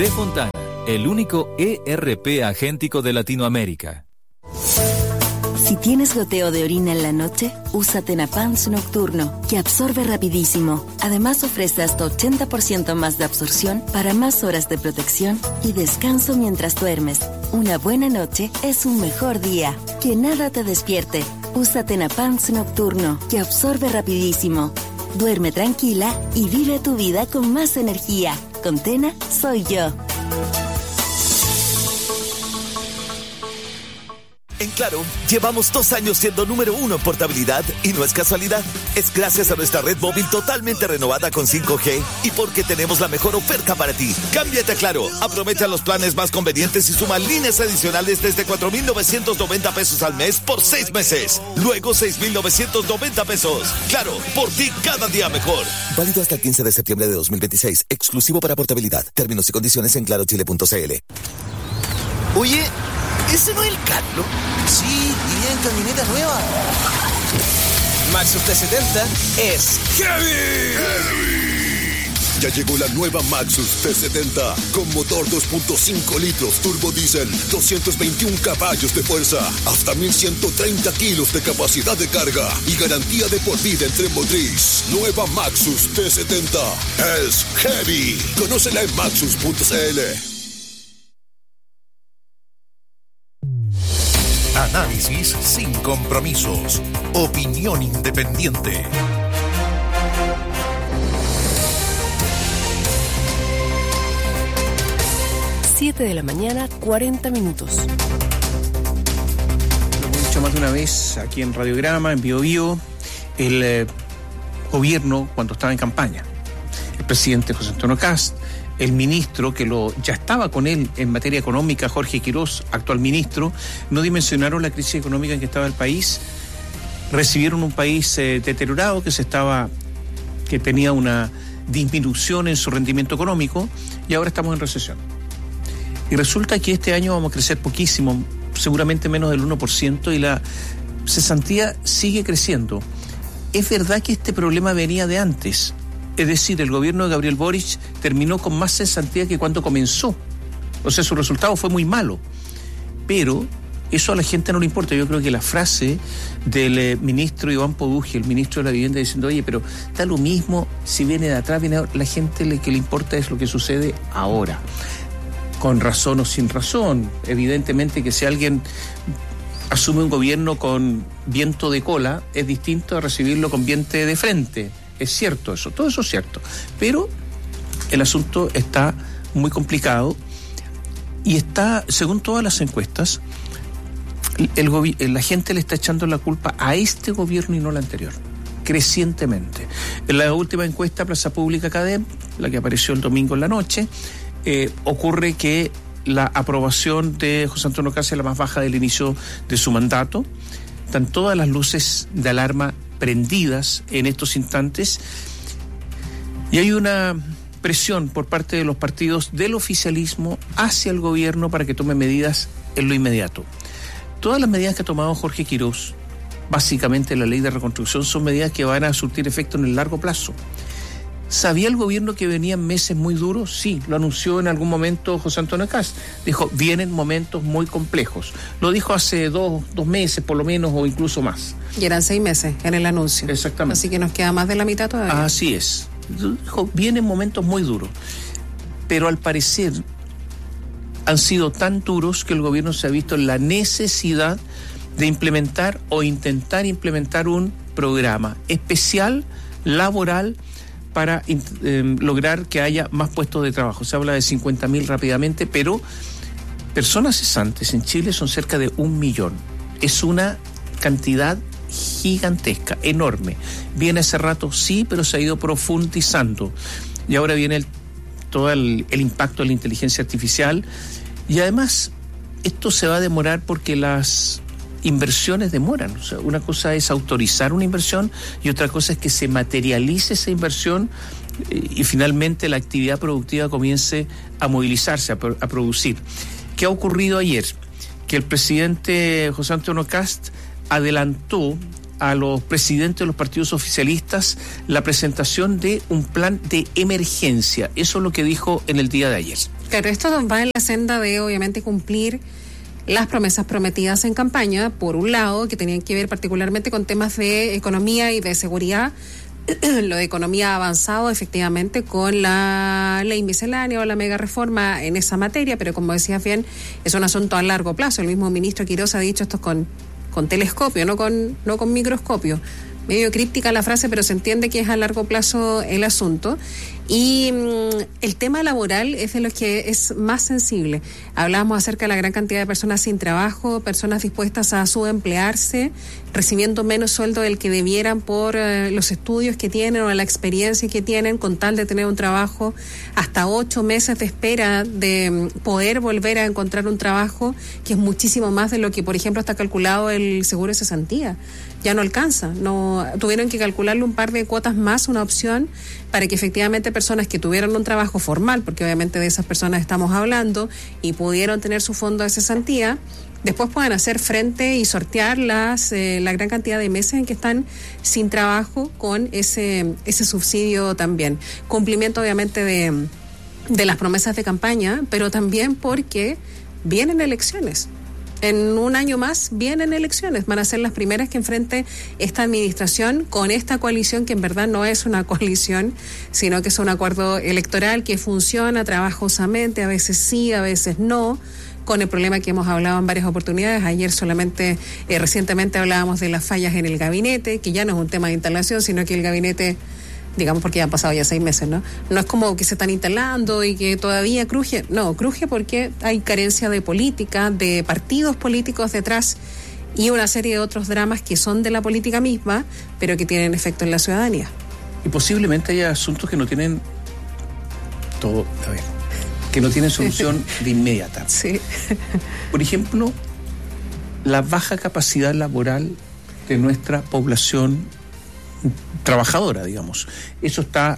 De Fontana, el único ERP agéntico de Latinoamérica. Si tienes goteo de orina en la noche, usa Tenapans Nocturno, que absorbe rapidísimo. Además ofrece hasta 80% más de absorción para más horas de protección y descanso mientras duermes. Una buena noche es un mejor día. Que nada te despierte. Usa Tenapans Nocturno, que absorbe rapidísimo. Duerme tranquila y vive tu vida con más energía. Con Tena, soy yo. En Claro, llevamos 2 años siendo número 1 en portabilidad y no es casualidad. Es gracias a nuestra red móvil totalmente renovada con 5G y porque tenemos la mejor oferta para ti. Cámbiate a Claro, aprovecha los planes más convenientes y suma líneas adicionales desde 4,990 pesos al mes por 6 meses. Luego 6,990 pesos. Claro, por ti cada día mejor. Válido hasta el 15 de septiembre de 2026. Exclusivo para portabilidad. Términos y condiciones en clarochile.cl. Oye, ¿ese no es el Carlos? Sí, iría en camioneta nueva. Maxus T70 es heavy. Ya llegó la nueva Maxus T70 con motor 2.5 litros turbo diésel, 221 caballos de fuerza, hasta 1,130 kilos de capacidad de carga y garantía de por vida en tren motriz. Nueva Maxus T70 es heavy. Conócela en maxus.cl. Análisis sin compromisos. Opinión independiente. 7 de la mañana, 40 minutos. Lo hemos dicho más de una vez aquí en Radiograma, en Bio Bio, el gobierno cuando estaba en campaña. El presidente José Antonio Kast, el ministro que ya estaba con él en materia económica, Jorge Quirós, actual ministro, no dimensionaron la crisis económica en que estaba el país, recibieron un país deteriorado que tenía una disminución en su rendimiento económico y ahora estamos en recesión. Y resulta que este año vamos a crecer poquísimo, seguramente menos del 1%, y la cesantía sigue creciendo. Es verdad que este problema venía de antes. Es decir, el gobierno de Gabriel Boric terminó con más cesantía que cuando comenzó. O sea, su resultado fue muy malo. Pero eso a la gente no le importa. Yo creo que la frase del ministro Iván Poduje, el ministro de la Vivienda, diciendo, oye, pero está lo mismo si viene de atrás, viene de ahora. La gente que le importa es lo que sucede ahora. Con razón o sin razón. Evidentemente que si alguien asume un gobierno con viento de cola, es distinto a recibirlo con viento de frente. Es cierto eso, todo eso es cierto. Pero el asunto está muy complicado y está, según todas las encuestas, la gente le está echando la culpa a este gobierno y no al anterior, crecientemente. En la última encuesta, Plaza Pública Cadem, la que apareció el domingo en la noche, ocurre que la aprobación de José Antonio Kast es la más baja del inicio de su mandato. Están todas las luces de alarma prendidas en estos instantes y hay una presión por parte de los partidos del oficialismo hacia el gobierno para que tome medidas en lo inmediato. Todas las medidas que ha tomado Jorge Quirós, básicamente la ley de reconstrucción, son medidas que van a surtir efecto en el largo plazo. ¿Sabía el gobierno que venían meses muy duros? Sí, lo anunció en algún momento José Antonio Kast. Dijo, vienen momentos muy complejos. Lo dijo hace dos meses por lo menos o incluso más. Y eran 6 meses en el anuncio. Exactamente. Así que nos queda más de la mitad todavía. Así es. Dijo, vienen momentos muy duros. Pero al parecer han sido tan duros que el gobierno se ha visto en la necesidad de implementar o intentar implementar un programa especial, laboral, para lograr que haya más puestos de trabajo. Se habla de 50.000 rápidamente, pero personas cesantes en Chile son cerca de 1 millón. Es una cantidad gigantesca, enorme. Viene hace rato, sí, pero se ha ido profundizando. Y ahora viene todo el impacto de la inteligencia artificial. Y además, esto se va a demorar porque las inversiones demoran. O sea, una cosa es autorizar una inversión y otra cosa es que se materialice esa inversión y finalmente la actividad productiva comience a movilizarse, a producir. ¿Qué ha ocurrido ayer? Que el presidente José Antonio Kast adelantó a los presidentes de los partidos oficialistas la presentación de un plan de emergencia. Eso es lo que dijo en el día de ayer. Claro, esto va en la senda de obviamente cumplir las promesas prometidas en campaña, por un lado, que tenían que ver particularmente con temas de economía y de seguridad. Lo de economía ha avanzado efectivamente con la ley miscelánea o la mega reforma en esa materia, pero como decías bien, es un asunto a largo plazo. El mismo ministro Quirós ha dicho esto con telescopio, no con microscopio. Medio críptica la frase, pero se entiende que es a largo plazo el asunto. Y el tema laboral es de los que es más sensible. Hablábamos acerca de la gran cantidad de personas sin trabajo, personas dispuestas a subemplearse, recibiendo menos sueldo del que debieran por los estudios que tienen o la experiencia que tienen, con tal de tener un trabajo, hasta 8 meses de espera de poder volver a encontrar un trabajo, que es muchísimo más de lo que, por ejemplo, está calculado el seguro de cesantía. Ya no alcanza, tuvieron que calcularle un par de cuotas más, una opción, para que efectivamente personas que tuvieran un trabajo formal, porque obviamente de esas personas estamos hablando, y pudieron tener su fondo de cesantía, después puedan hacer frente y sortear la gran cantidad de meses en que están sin trabajo con ese subsidio también. Cumplimiento obviamente de las promesas de campaña, pero también porque vienen elecciones. En un año más vienen elecciones, van a ser las primeras que enfrente esta administración con esta coalición, que en verdad no es una coalición, sino que es un acuerdo electoral que funciona trabajosamente, a veces sí, a veces no, con el problema que hemos hablado en varias oportunidades. Ayer recientemente hablábamos de las fallas en el gabinete, que ya no es un tema de instalación, sino que el gabinete, digamos, porque ya han pasado ya 6 meses, ¿no? No es como que se están instalando y que todavía cruje. No, cruje porque hay carencia de política, de partidos políticos detrás y una serie de otros dramas que son de la política misma, pero que tienen efecto en la ciudadanía. Y posiblemente haya asuntos que no tienen que no tienen solución de inmediata. Sí. Por ejemplo, la baja capacidad laboral de nuestra población trabajadora, digamos. Eso está,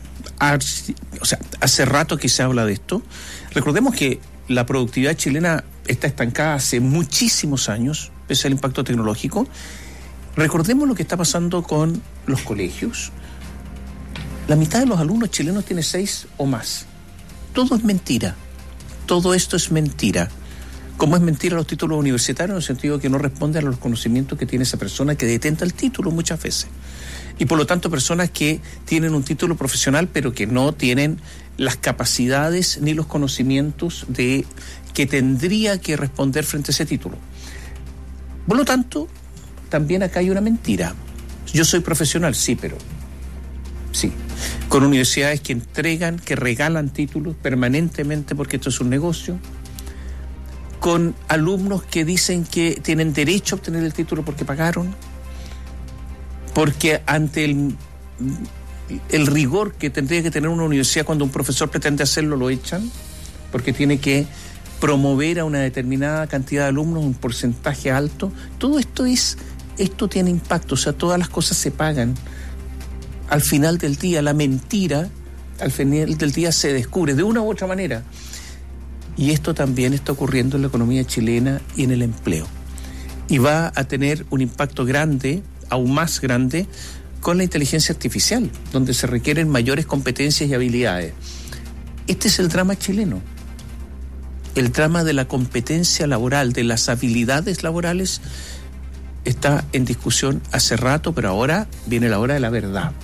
hace rato que se habla de esto. Recordemos que la productividad chilena está estancada hace muchísimos años, pese al impacto tecnológico. Recordemos lo que está pasando con los colegios. La mitad de los alumnos chilenos tiene 6 o más. Todo es mentira. Todo esto es mentira. Como es mentira los títulos universitarios, en el sentido que no responden a los conocimientos que tiene esa persona que detenta el título muchas veces. Y por lo tanto personas que tienen un título profesional pero que no tienen las capacidades ni los conocimientos que tendría que responder frente a ese título. Por lo tanto, también acá hay una mentira. Yo soy profesional, sí, pero sí, con universidades que entregan, que regalan títulos permanentemente porque esto es un negocio, con alumnos que dicen que tienen derecho a obtener el título porque pagaron, porque ante el rigor que tendría que tener una universidad cuando un profesor pretende hacerlo, lo echan, porque tiene que promover a una determinada cantidad de alumnos, un porcentaje alto. Todo esto tiene impacto, o sea, todas las cosas se pagan. Al final del día, la mentira, al final del día se descubre de una u otra manera. Y esto también está ocurriendo en la economía chilena y en el empleo. Y va a tener un impacto grande, aún más grande, con la inteligencia artificial, donde se requieren mayores competencias y habilidades. Este es el drama chileno. El drama de la competencia laboral, de las habilidades laborales, está en discusión hace rato, pero ahora viene la hora de la verdad.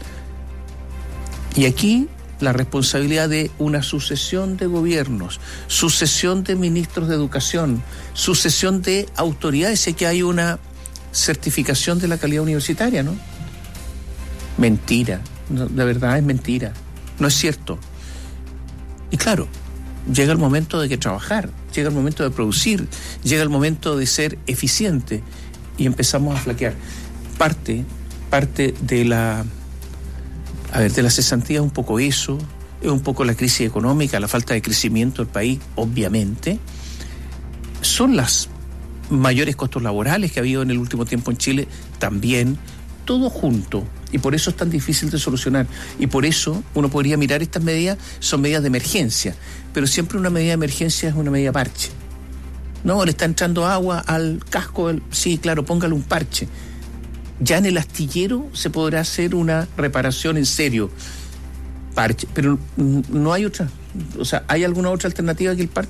Y aquí la responsabilidad de una sucesión de gobiernos, sucesión de ministros de educación, sucesión de autoridades, y que hay una certificación de la calidad universitaria, ¿no? Mentira, no, la verdad es mentira, no es cierto. Y claro, llega el momento de que trabajar, llega el momento de producir, llega el momento de ser eficiente y empezamos a flaquear. Parte de la cesantía es un poco eso, es un poco la crisis económica, la falta de crecimiento del país, obviamente. Son las mayores costos laborales que ha habido en el último tiempo en Chile, también, todo junto. Y por eso es tan difícil de solucionar. Y por eso uno podría mirar estas medidas, son medidas de emergencia. Pero siempre una medida de emergencia es una medida parche. No, le está entrando agua al casco, sí, claro, póngale un parche. Ya en el astillero se podrá hacer una reparación en serio. Parche, pero no hay otra. O sea, ¿hay alguna otra alternativa que el parche?